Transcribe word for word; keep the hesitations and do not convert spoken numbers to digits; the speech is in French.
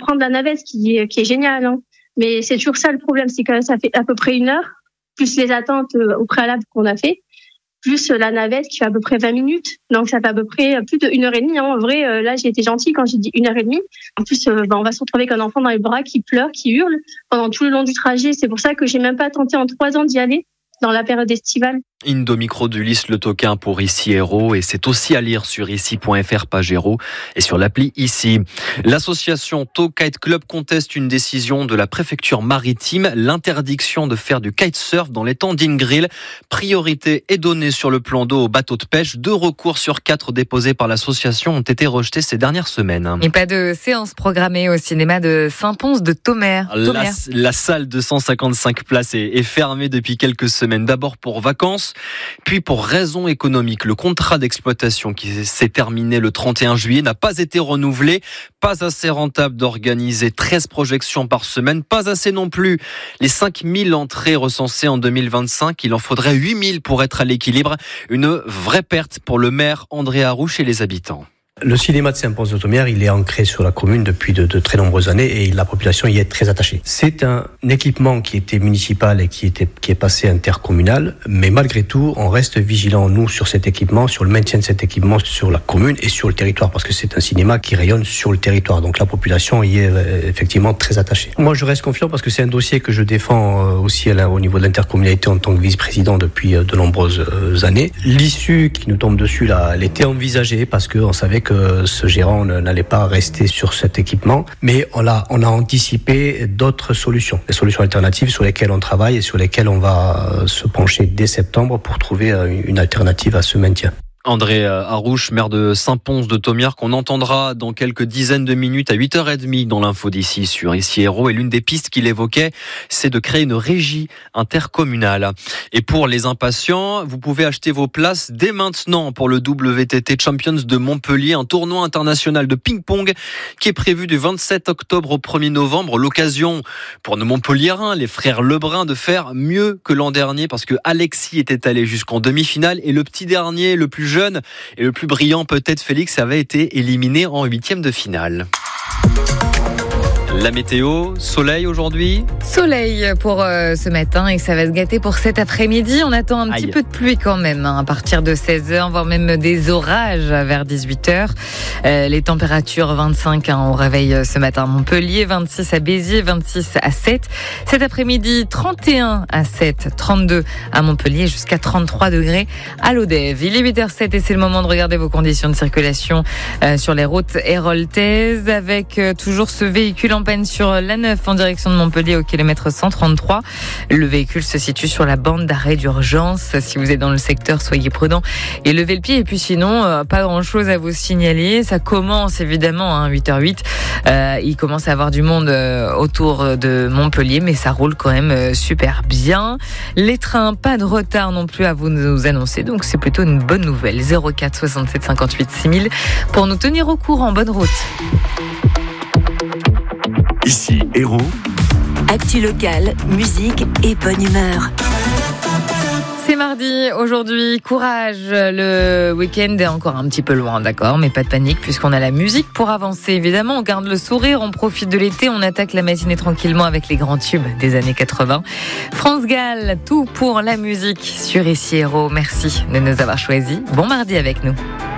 prendre la navette qui est, qui est géniale. Hein. Mais c'est toujours ça le problème, c'est que ça fait à peu près une heure, plus les attentes au préalable qu'on a fait, plus la navette qui fait à peu près vingt minutes. Donc ça fait à peu près plus d'une heure et demie. Hein. En vrai, là, j'ai été gentille quand j'ai dit une heure et demie. En plus, bah, on va se retrouver avec un enfant dans les bras qui pleure, qui hurle pendant tout le long du trajet. C'est pour ça que j'ai même pas tenté en trois ans d'y aller dans la période estivale. Indomicro d'Ulysse Le Toquin pour Ici Héros, et c'est aussi à lire sur ici point f r page Héros et sur l'appli Ici. L'association Tow Kite Club conteste une décision de la préfecture maritime, l'interdiction de faire du kitesurf dans les temps d'Ingrill. Priorité est donnée sur le plan d'eau aux bateaux de pêche. Deux recours sur quatre déposés par l'association ont été rejetés ces dernières semaines. Et pas de séance programmée au cinéma de Saint-Pons de Thomère. La, la salle de cent cinquante-cinq places est, est fermée depuis quelques semaines. D'abord pour vacances, puis pour raisons économiques. Le contrat d'exploitation qui s'est terminé le trente et un juillet n'a pas été renouvelé. Pas assez rentable d'organiser treize projections par semaine. Pas assez non plus les cinq mille entrées recensées en deux mille vingt-cinq. Il en faudrait huit mille pour être à l'équilibre. Une vraie perte pour le maire André Harouche et les habitants. Le cinéma de Saint-Pons-de-Thomère, il est ancré sur la commune depuis de, de très nombreuses années et la population y est très attachée. C'est un équipement qui était municipal et qui, était, qui est passé intercommunal, mais malgré tout, on reste vigilant, nous, sur cet équipement, sur le maintien de cet équipement sur la commune et sur le territoire, parce que c'est un cinéma qui rayonne sur le territoire. Donc la population y est euh, effectivement très attachée. Moi, je reste confiant parce que c'est un dossier que je défends euh, aussi là, au niveau de l'intercommunalité en tant que vice-président depuis euh, de nombreuses euh, années. L'issue qui nous tombe dessus, là, elle était envisagée parce qu'on savait que ce gérant n'allait pas rester sur cet équipement, mais on a, on a anticipé d'autres solutions, des solutions alternatives sur lesquelles on travaille et sur lesquelles on va se pencher dès septembre pour trouver une alternative à ce maintien. André Harouche, maire de Saint-Pons-de-Thomère, qu'on entendra dans quelques dizaines de minutes à huit heures trente dans l'info d'ici sur Ici Héros. Et l'une des pistes qu'il évoquait, c'est de créer une régie intercommunale. Et pour les impatients, vous pouvez acheter vos places dès maintenant pour le W T T Champions de Montpellier, un tournoi international de ping-pong qui est prévu du vingt-sept octobre au premier novembre. L'occasion pour nos Montpelliérains, les frères Lebrun, de faire mieux que l'an dernier parce que Alexis était allé jusqu'en demi-finale et le petit dernier, le plus jeune et le plus brillant peut-être, Félix, avait été éliminé en huitième de finale. La météo, soleil aujourd'hui ? Soleil pour euh, ce matin et ça va se gâter pour cet après-midi. On attend un petit Aïe. peu de pluie quand même, hein, à partir de seize heures, voire même des orages vers dix-huit heures. Euh, les températures vingt-cinq hein, au réveil ce matin à Montpellier, vingt-six à Béziers, vingt-six à Sète. Cet après-midi, trente et un à Sète, trente-deux à Montpellier, jusqu'à trente-trois degrés à Lodève. Il est huit heures zéro sept et c'est le moment de regarder vos conditions de circulation euh, sur les routes héroltaises avec euh, toujours ce véhicule en panne sur l'A neuf en direction de Montpellier au kilomètre cent trente-trois. Le véhicule se situe sur la bande d'arrêt d'urgence. Si vous êtes dans le secteur, soyez prudents et levez le pied. Et puis sinon, euh, pas grand-chose à vous signaler. Ça commence évidemment, hein, huit heures zéro huit. Euh, il commence à avoir du monde euh, autour de Montpellier, mais ça roule quand même euh, super bien. Les trains, pas de retard non plus à vous nous annoncer. Donc c'est plutôt une bonne nouvelle. zéro quatre soixante-sept cinquante-huit six mille pour nous tenir au courant. Bonne route. Ici Héros. Actu locale, musique et bonne humeur. C'est mardi, aujourd'hui, courage, le week-end est encore un petit peu loin, d'accord, mais pas de panique puisqu'on a la musique pour avancer, évidemment, on garde le sourire, on profite de l'été, on attaque la matinée tranquillement avec les grands tubes des années quatre-vingts. France Gall, tout pour la musique sur Ici Héros, merci de nous avoir choisis, bon mardi avec nous.